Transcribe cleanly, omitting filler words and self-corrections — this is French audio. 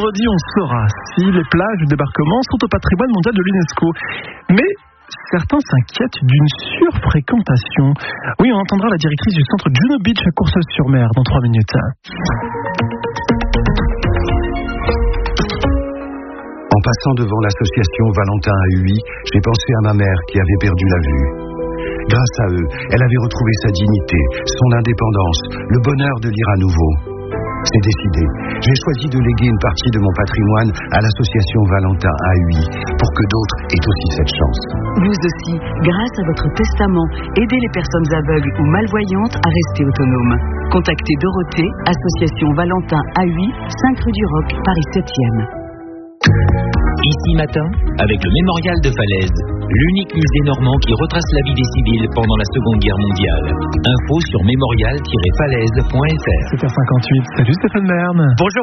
vendredi, on saura si les plages de débarquement sont au patrimoine mondial de l'UNESCO. Mais certains s'inquiètent d'une surfréquentation. Oui, on entendra la directrice du centre Juno Beach à Courseulles-sur-Mer dans 3 minutes. En passant devant l'association Valentin à Huy, j'ai pensé à ma mère qui avait perdu la vue. Grâce à eux, elle avait retrouvé sa dignité, son indépendance, le bonheur de lire à nouveau. C'est décidé. J'ai choisi de léguer une partie de mon patrimoine à l'association Valentin à Huy pour que d'autres aient aussi cette chance. Vous aussi, grâce à votre testament, aidez les personnes aveugles ou malvoyantes à rester autonomes. Contactez Dorothée, association Valentin à Huy, 5 rue du Roc, Paris 7e. Ici matin, avec le Mémorial de Falaise, l'unique musée normand qui retrace la vie des civils pendant la Seconde Guerre mondiale. Info sur mémorial-falaise.fr. 7h58, salut Stéphane Bern. Bonjour.